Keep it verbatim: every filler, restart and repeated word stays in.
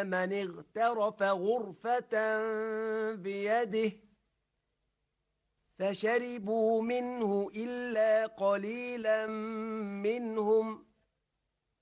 من اغترف غرفة بيده فشربوا منه إلا قليلا منهم